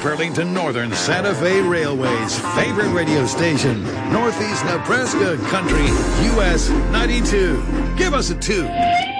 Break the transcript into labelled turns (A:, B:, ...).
A: Burlington Northern Santa Fe Railway's favorite radio station, Northeast Nebraska Country, US 92. Give us a 2.